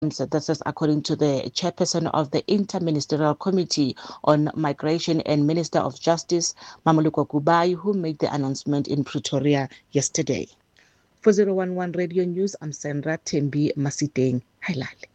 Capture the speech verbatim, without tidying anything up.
So this is according to the chairperson of the Interministerial Committee on Migration and Minister of Justice, Mamoloko Kubai, who made the announcement in Pretoria yesterday. For zero one one Radio News, I'm Sandra Tembi Masiteng. Hi, Lali.